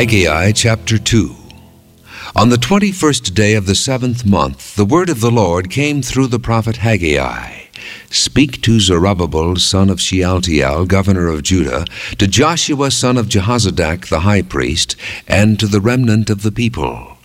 Haggai chapter 2. On the 21st day of the 7th month, the word of the Lord came through the prophet Haggai. Speak to Zerubbabel, son of Shealtiel, governor of Judah, to Joshua, son of Jehozadak, the high priest, and to the remnant of the people.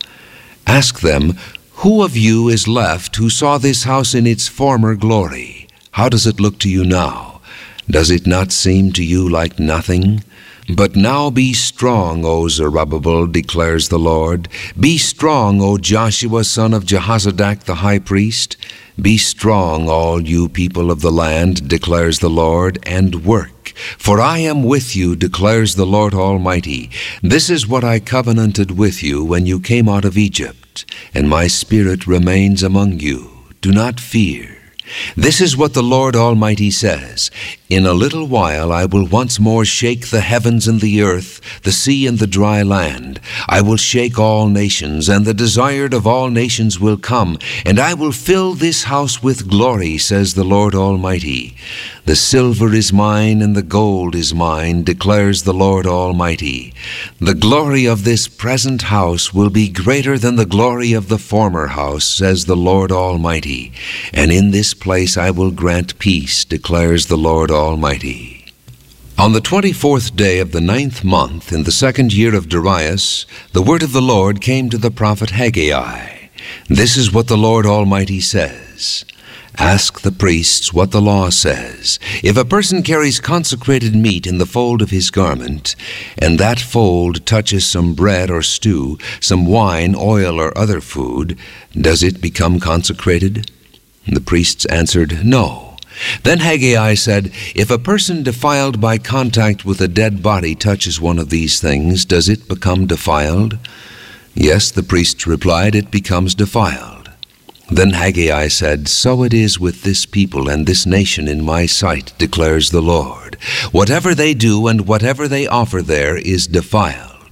Ask them, who of you is left who saw this house in its former glory? How does it look to you now? Does it not seem to you like nothing? But now be strong, O Zerubbabel, declares the Lord. Be strong, O Joshua, son of Jehozadak, the high priest. Be strong, all you people of the land, declares the Lord, and work. For I am with you, declares the Lord Almighty. This is what I covenanted with you when you came out of Egypt, and my spirit remains among you. Do not fear. This is what the Lord Almighty says. In a little while I will once more shake the heavens and the earth, the sea and the dry land. I will shake all nations, and the desired of all nations will come, and I will fill this house with glory, says the Lord Almighty. The silver is mine, and the gold is mine, declares the Lord Almighty. The glory of this present house will be greater than the glory of the former house, says the Lord Almighty. And in this place I will grant peace, declares the Lord Almighty. On the 24th day of the 9th month, in the 2nd year of Darius, the word of the Lord came to the prophet Haggai. This is what the Lord Almighty says. Ask the priests what the law says. If a person carries consecrated meat in the fold of his garment, and that fold touches some bread or stew, some wine, oil, or other food, does it become consecrated? The priests answered, No. Then Haggai said, If a person defiled by contact with a dead body touches one of these things, does it become defiled? Yes, the priests replied, it becomes defiled. Then Haggai said, So it is with this people and this nation in my sight, declares the Lord. Whatever they do and whatever they offer there is defiled.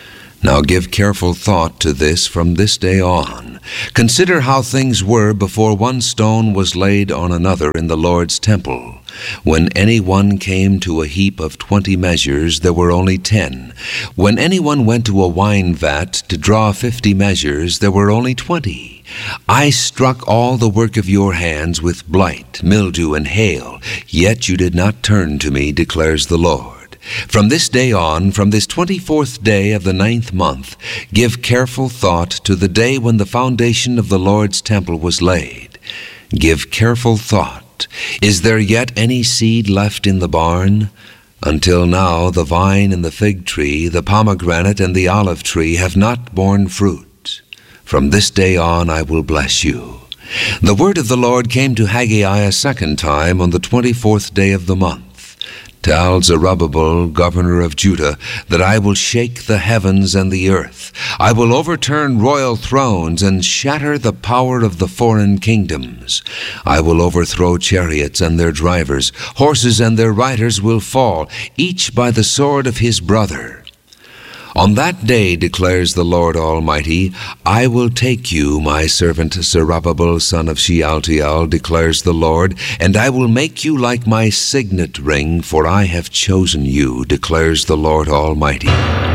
Now give careful thought to this from this day on. Consider how things were before one stone was laid on another in the Lord's temple. When anyone came to a heap of 20 measures, there were only 10. When anyone went to a wine vat to draw 50 measures, there were only 20. I struck all the work of your hands with blight, mildew, and hail, yet you did not turn to me, declares the Lord. From this day on, from this 24th day of the 9th month, give careful thought to the day when the foundation of the Lord's temple was laid. Give careful thought. Is there yet any seed left in the barn? Until now the vine and the fig tree, the pomegranate and the olive tree have not borne fruit. From this day on I will bless you. The word of the Lord came to Haggai a second time on the 24th day of the month. Tell Zerubbabel, governor of Judah, that I will shake the heavens and the earth. I will overturn royal thrones and shatter the power of the foreign kingdoms. I will overthrow chariots and their drivers. Horses and their riders will fall, each by the sword of his brother. On that day, declares the Lord Almighty, I will take you, my servant Zerubbabel, son of Shealtiel, declares the Lord, and I will make you like my signet ring, for I have chosen you, declares the Lord Almighty.